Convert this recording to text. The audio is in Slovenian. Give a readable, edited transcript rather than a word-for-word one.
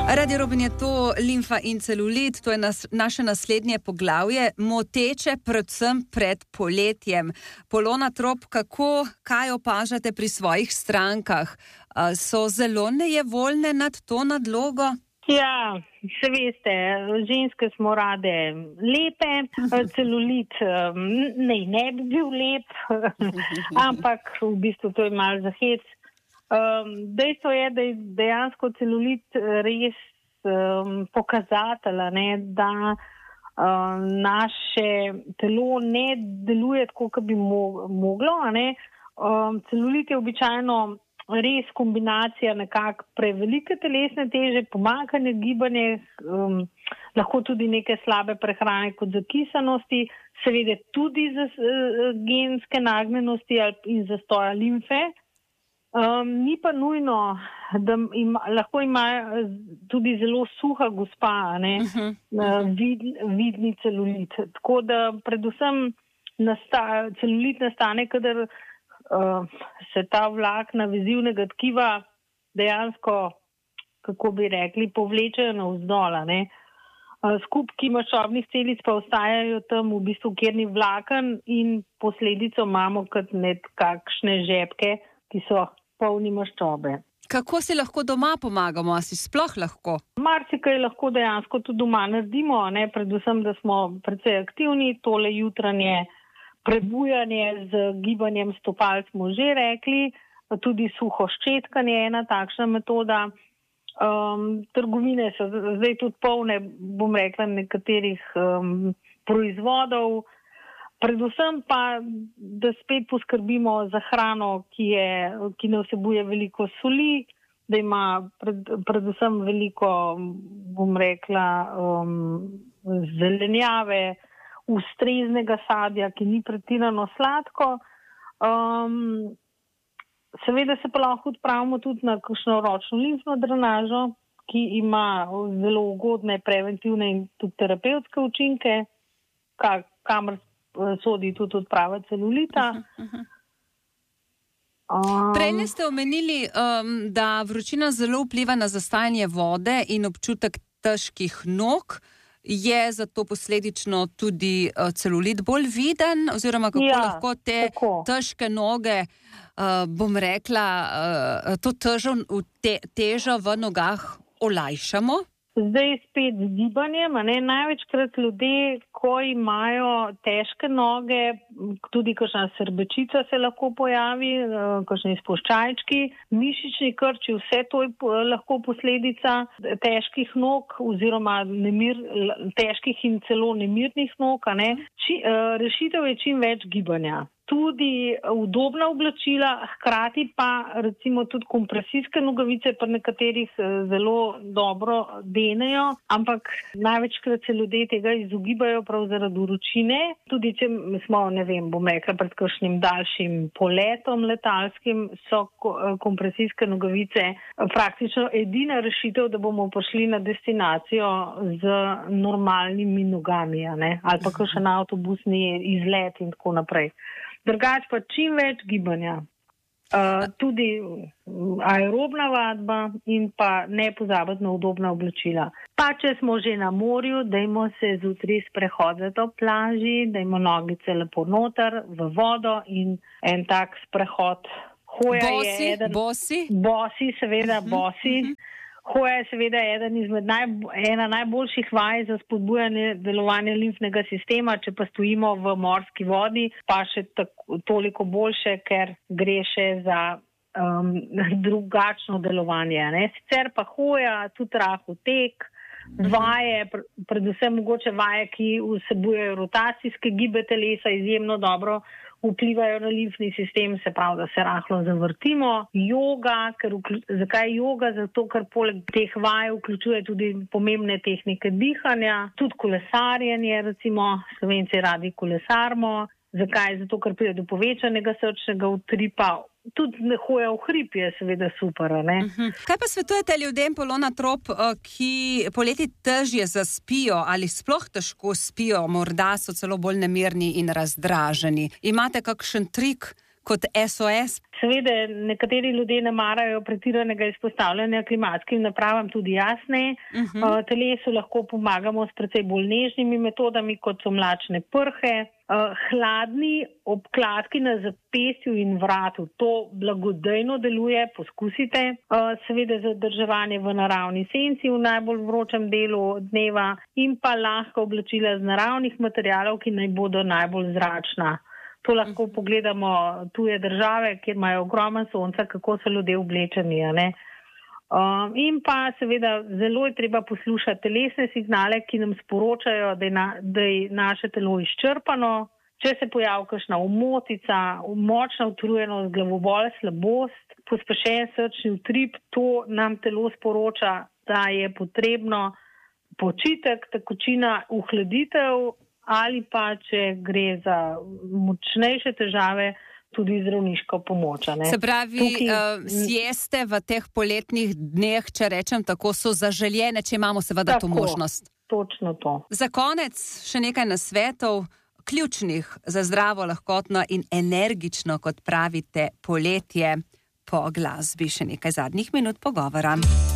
Radio Roben je to limfa in celulit, to je naše naslednje poglavje, moteče predvsem pred poletjem. Polona Trop, kaj opažate pri svojih strankah? So zelo nejevoljne nad to nadlogo? Ja, se veste, ženske smo rade lepe, celulit ne bi bil lep, ampak v bistvu to je malo za hec. Dejstvo je, da je dejansko celulit res pokazatelj, da naše telo ne deluje tako, kot bi moglo. Celulit je običajno res kombinacija nekako prevelike telesne teže, pomanjkanje gibanja, lahko tudi neke slabe prehrane kot zakisanosti, seveda tudi genske nagnjenosti in zastoja limfe. Ni pa nujno, da lahko ima tudi zelo suha gospa, vidni celulit. Tako da predvsem celulit nastane, kadar se ta vlakna vezivnega tkiva dejansko, kako bi rekli, povlečejo navzdol. Skupki maščobnih celic pa ostajajo tam v bistvu, kjer ni vlaken, in posledico imamo kot nekakšne žepke, ki so polni maščobe. Kako si lahko doma pomagamo? A si sploh lahko? Marsikaj lahko dejansko tudi doma naredimo, predvsem, da smo precej aktivni. Tole jutranje prebujanje z gibanjem stopal smo že rekli, tudi suho ščetkanje je ena takšna metoda. Trgovine so zdaj tudi polne, bom rekla, nekaterih proizvodov. Predvsem pa, da spet poskrbimo za hrano, ki ne vsebuje veliko soli, da ima predvsem veliko, bom rekla, zelenjave, ustreznega sadja, ki ni pretirano sladko. Seveda se pa lahko odpravimo tudi na kakšno ročno limfno drenažo, ki ima zelo ugodne preventivne in tudi terapevtske učinke, kamor sodi tudi odprava celulita. Prej ste omenili, da vročina zelo vpliva na zastajanje vode in občutek težkih nog. Je zato posledično tudi celulit bolj viden, oziroma kako lahko te težke noge, bom rekla, to težo v nogah olajšamo? Zdaj spet z gibanjem, največkrat ljudje, ko imajo težke noge, tudi kakšna srbečica se lahko pojavi, kakšni izpuščajčki, mišični krči, vse to je lahko posledica težkih nog oziroma težkih in celo nemirnih nog. Rešitev je čim več gibanja. Tudi udobna oblačila, hkrati pa recimo tudi kompresijske nogavice pri nekaterih zelo dobro denejo, ampak največkrat se ljudje tega izogibajo prav zaradi vročine. Tudi če smo, bom rekla, pred kakšnim daljšim poletom letalskim, so kompresijske nogavice praktično edina rešitev, da bomo prišli na destinacijo z normalnimi nogami, ali pa kakšen avtobusni izlet in tako naprej. Drugač pa čim več gibanja, tudi aerobna vadba in pa ne pozabiti na udobna oblačila. Pa če smo že na morju, dajmo se zjutraj sprehozati ob plaži, dajmo nogice lepo noter v vodo in en tak sprehod. Bosi, seveda bosi. Hoja je seveda ena najboljših vaj za spodbujanje delovanja limfnega sistema, če pa stojimo v morski vodi, pa še toliko boljše, ker gre še za drugačno delovanje. Sicer pa hoja, tudi rahel tek, vaje, predvsem mogoče vaje, ki vsebujejo rotacijske gibe telesa, izjemno dobro vplivajo na limfni sistem, se pravi, da se rahlo zavrtimo. Joga, zakaj joga? Zato, ker poleg teh vaj vključuje tudi pomembne tehnike dihanja, tudi kolesarjenje, recimo, Slovenci radi kolesarimo. Zakaj? Zato, ker pride do povečanega srčnega utripa. Tudi hoja v hrib je seveda super. Kaj pa svetujete ljudem, Polona Trop, ki poleti težje zaspijo ali sploh težko spijo, morda so celo bolj nemirni in razdraženi? Imate kakšen trik, kot SOS? Seveda, nekateri ljudje ne marajo pretiranega izpostavljanja klimatskim napravam, tudi jasne. Telesu lahko pomagamo s precej bolj nežnimi metodami, kot so mlačne prhe. Hladni obkladki na zapestju in vratu, to blagodejno deluje, poskusite. Seveda zadrževanje v naravni senci v najbolj vročem delu dneva in pa lahka oblačila z naravnih materialov, ki naj bodo najbolj zračna. To lahko pogledamo tuje države, kjer imajo ogromno sonca, kako so ljudje oblečeni, ne? In pa seveda zelo je treba poslušati telesne signale, ki nam sporočajo, da je naše telo izčrpano. Če se pojavi kakšna omotica, močna utrujenost, glavobol, slabost, pospešen srčni utrip, to nam telo sporoča, da je potrebno počitek, tekočina, ohladitev ali pa, če gre za močnejše težave, tudi zdravniško pomoč. Se pravi, sieste v teh poletnih dneh, če rečem tako, so zaželjene, če imamo seveda to možnost. Točno to. Za konec še nekaj nasvetov, ključnih za zdravo, lahkotno in energično, kot pravite, poletje po glasbi. Še nekaj zadnjih minut pogovora.